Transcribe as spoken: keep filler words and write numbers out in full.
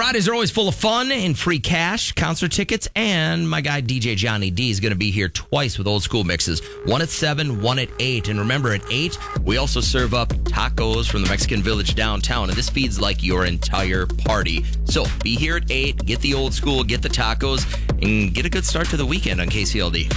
Fridays are always full of fun and free cash, concert tickets, and my guy D J Johnny D is going to be here twice with old school mixes. One at seven, one at eight. And remember, at eight, we also serve up tacos from the Mexican Village downtown, and this feeds like your entire party. So be here at eight, get the old school, get the tacos, and get a good start to the weekend on K C L D.